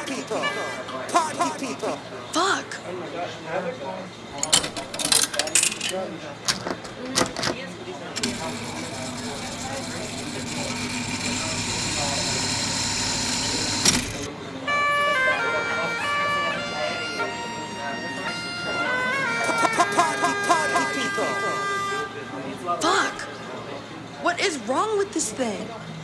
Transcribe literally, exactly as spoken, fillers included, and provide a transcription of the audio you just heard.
people. Party people. Fuck. Fuck. What is wrong with this thing?